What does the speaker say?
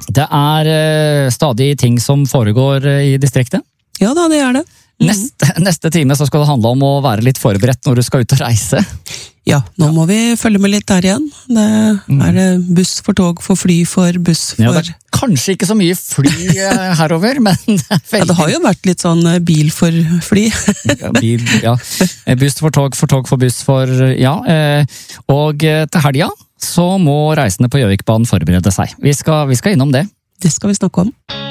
Det stadig ting som foregår i distriktet. Ja da, det det. Neste time så skal det handle om å være litt forberedt når du skal ut og reise. Ja, nå må vi følge med litt der igjen. Det buss for tog, for fly, for buss for... Ja, det kanskje ikke så mye fly herover, men ja, det har jo vært litt sånn bil for fly. Ja, buss for tog, for buss for... Ja, og til helga så må reisende på Gjøvikbanen forberede seg. Vi skal innom det. Det skal vi snakke om.